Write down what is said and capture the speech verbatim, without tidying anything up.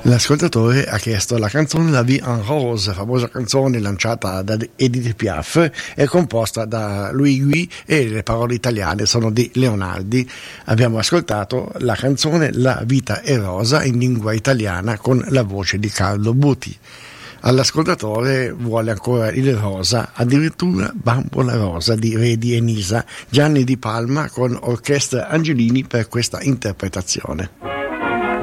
L'ascoltatore ha chiesto la canzone La Vie en Rose, famosa canzone lanciata da Edith Piaf, è composta da Louis Guy e le parole italiane sono di Leonardi. Abbiamo ascoltato la canzone La vita è rosa in lingua italiana con la voce di Carlo Buti. All'ascoltatore vuole ancora il rosa, addirittura Bambola Rosa di Redi e Nisa, Gianni Di Palma con Orchestra Angelini per questa interpretazione.